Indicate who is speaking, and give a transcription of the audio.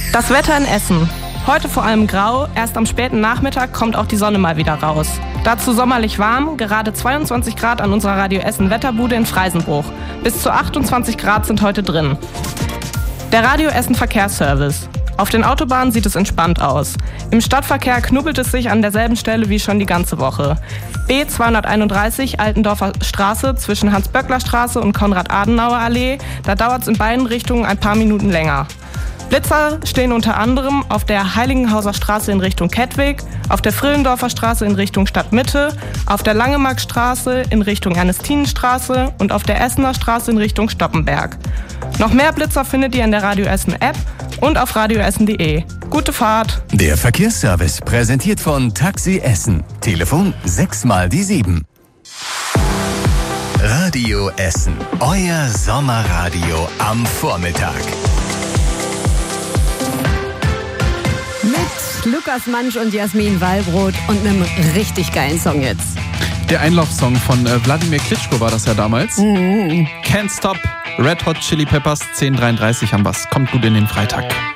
Speaker 1: Das Wetter in Essen. Heute vor allem grau, erst am späten Nachmittag kommt auch die Sonne mal wieder raus. Dazu sommerlich warm, gerade 22 Grad an unserer Radio Essen Wetterbude in Freisenbruch. Bis zu 28 Grad sind heute drin. Der Radio Essen Verkehrsservice. Auf den Autobahnen sieht es entspannt aus. Im Stadtverkehr knubbelt es sich an derselben Stelle wie schon die ganze Woche. B231 Altendorfer Straße zwischen Hans-Böckler-Straße und Konrad-Adenauer-Allee, da dauert es in beiden Richtungen ein paar Minuten länger. Blitzer stehen unter anderem auf der Heiligenhauser Straße in Richtung Kettwig, auf der Frillendorfer Straße in Richtung Stadtmitte, auf der Langemarkstraße in Richtung Ernestinenstraße und auf der Essener Straße in Richtung Stoppenberg. Noch mehr Blitzer findet ihr in der Radio Essen App und auf radioessen.de. Gute Fahrt!
Speaker 2: Der Verkehrsservice präsentiert von Taxi Essen. Telefon 6x7. Radio Essen. Euer Sommerradio am Vormittag.
Speaker 3: Mit Lukas Mansch und Jasmin Wallbrot und einem richtig geilen Song jetzt.
Speaker 4: Der Einlaufsong von Wladimir Klitschko war das ja damals. Can't Stop, Red Hot Chili Peppers, 10:33 am Bass. Kommt gut in den Freitag.